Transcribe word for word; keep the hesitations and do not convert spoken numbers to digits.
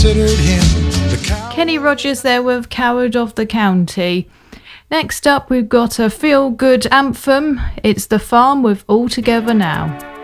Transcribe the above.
considered him the cow. Kenny Rogers there with Coward of the County. Next up, we've got a feel-good anthem. It's The Farm with All Together Now.